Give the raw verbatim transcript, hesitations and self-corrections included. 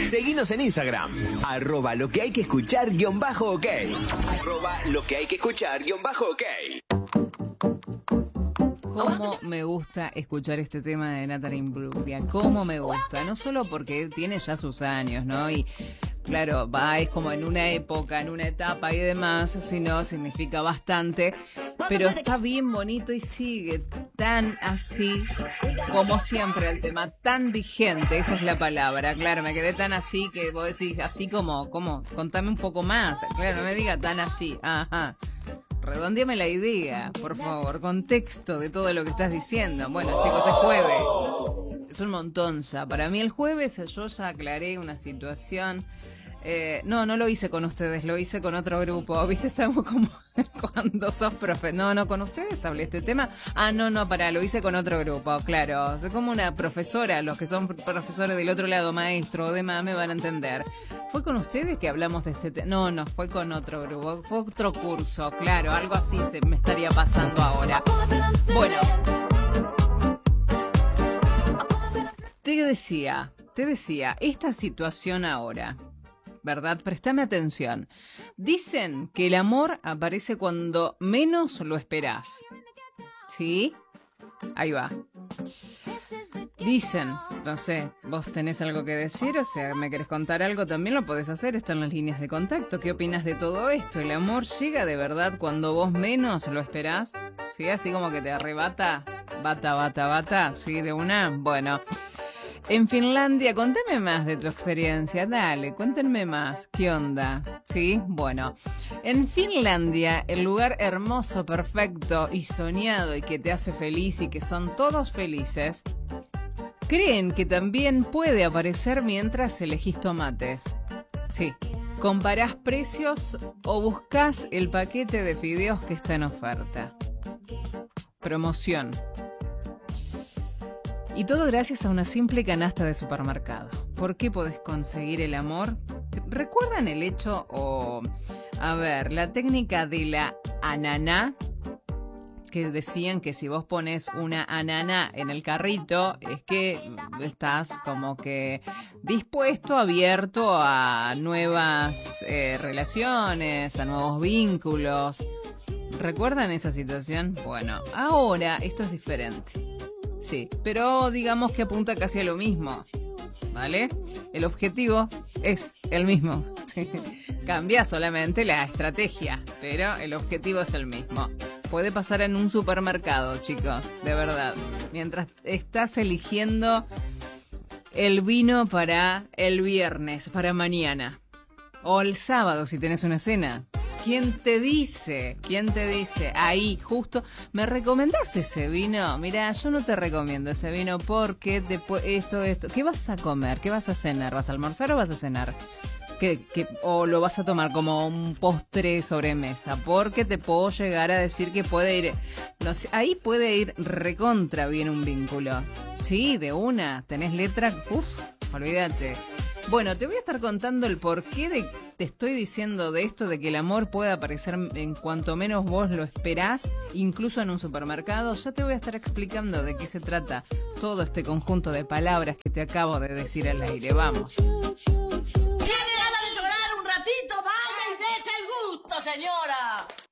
Seguinos en Instagram, arroba lo que hay que escuchar guión bajo ok. Arroba lo que hay que escuchar guión bajo ok. Cómo me gusta escuchar este tema de Natalie Imbruglia, cómo me gusta, no solo porque tiene ya sus años, ¿no? Y claro, va, es como en una época, en una etapa y demás, sino significa bastante, pero está bien bonito y sigue tan así como siempre el tema, tan vigente, esa es la palabra, claro, me quedé tan así que vos decís, así como, ¿cómo? Contame un poco más, claro, no me diga tan así, ajá. Redondéame la idea, por favor, contexto de todo lo que estás diciendo. Bueno, chicos, es jueves. Es un montonza. Para mí el jueves yo ya aclaré una situación. Eh, no, no lo hice con ustedes, lo hice con otro grupo. ¿Viste? Estamos como cuando sos profe. No, no, con ustedes hablé este tema. Ah, no, no, pará, lo hice con otro grupo, claro. Soy como una profesora, los que son profesores del otro lado, maestro o demás, me van a entender. ¿Fue con ustedes que hablamos de este tema? No, no, fue con otro grupo, fue otro curso, claro, algo así se me estaría pasando ahora. Bueno, te decía, te decía, esta situación ahora, ¿verdad? Préstame atención. Dicen que el amor aparece cuando menos lo esperás. ¿Sí? Ahí va. Dicen, no sé, vos tenés algo que decir, o sea, me querés contar algo, también lo podés hacer, están las líneas de contacto. ¿Qué opinas de todo esto? ¿El amor llega de verdad cuando vos menos lo esperás? ¿Sí? Así como que te arrebata, bata, bata, bata, ¿sí? De una, bueno. En Finlandia, contame más de tu experiencia, dale, cuéntenme más, ¿qué onda? ¿Sí? Bueno, en Finlandia, el lugar hermoso, perfecto y soñado y que te hace feliz y que son todos felices, creen que también puede aparecer mientras elegís tomates. Sí, comparás precios o buscas el paquete de fideos que está en oferta. Promoción. Y todo gracias a una simple canasta de supermercado. ¿Por qué podés conseguir el amor? ¿Recuerdan el hecho o, a ver, la técnica de la ananá? Que decían que si vos pones una ananá en el carrito, es que estás como que dispuesto, abierto a nuevas eh, relaciones, a nuevos vínculos. ¿Recuerdan esa situación? Bueno, ahora esto es diferente. Sí, pero digamos que apunta casi a lo mismo, ¿vale? El objetivo es el mismo. Sí. Cambia solamente la estrategia, pero el objetivo es el mismo. Puede pasar en un supermercado, chicos, de verdad. Mientras estás eligiendo el vino para el viernes, para mañana. O el sábado, si tenés una cena. ¿Quién te dice? ¿Quién te dice? Ahí, justo, ¿me recomendás ese vino? Mirá, yo no te recomiendo ese vino porque después esto, esto. ¿Qué vas a comer? ¿Qué vas a cenar? ¿Vas a almorzar o vas a cenar? ¿Qué, qué, o lo vas a tomar como un postre sobremesa? Porque te puedo llegar a decir que puede ir... No sé, ahí puede ir recontra bien un vínculo. Sí, de una. ¿Tenés letra? Uf, olvídate. Bueno, te voy a estar contando el porqué de te estoy diciendo de esto, de que el amor puede aparecer en cuanto menos vos lo esperás, incluso en un supermercado. Ya te voy a estar explicando de qué se trata todo este conjunto de palabras que te acabo de decir al aire. Vamos. ¿Tiene ganas de llorar un ratito? Vaya y dése el gusto, señora.